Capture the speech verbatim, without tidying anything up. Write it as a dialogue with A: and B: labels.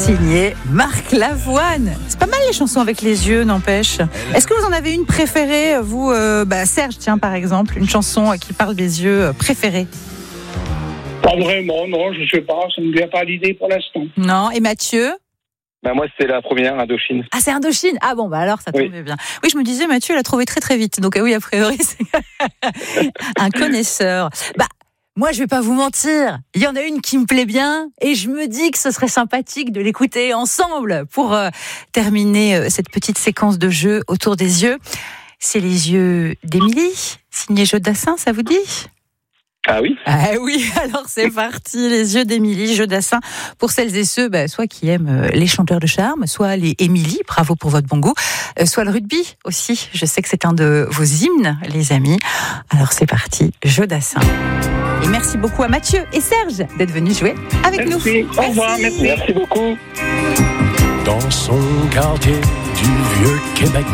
A: signé Marc Lavoine. C'est pas mal les chansons avec les yeux, n'empêche. Est-ce que vous en avez une préférée, vous, euh, bah, Serge, tiens, par exemple, une chanson qui parle des yeux préférée?
B: Pas vraiment, non, je sais pas, ça ne me vient pas à l'idée pour l'instant.
A: Non, et Mathieu?
C: Bah moi, c'était la première, Indochine.
A: Ah, c'est Indochine. Ah bon, bah alors, ça tombait oui. bien. Oui, je me disais, Mathieu l'a trouvé très très vite. Donc, ah oui, a priori, c'est un connaisseur. Bah, moi, je vais pas vous mentir. Il y en a une qui me plaît bien et je me dis que ce serait sympathique de l'écouter ensemble pour euh, terminer euh, cette petite séquence de jeu autour des yeux. C'est les yeux d'Émilie, signé Jodassin, ça vous dit?
C: Ah oui?
A: Ah oui, alors c'est parti, les yeux d'Émilie Jodassin. Pour celles et ceux, bah, soit qui aiment les chanteurs de charme, soit les Émilie, bravo pour votre bon goût, euh, soit le rugby aussi. Je sais que c'est un de vos hymnes, les amis. Alors c'est parti, Jodassin. Et merci beaucoup à Mathieu et Serge d'être venus jouer avec
B: merci.
A: nous.
B: Au revoir, merci.
C: Merci beaucoup.
D: Dans son quartier du vieux Québec,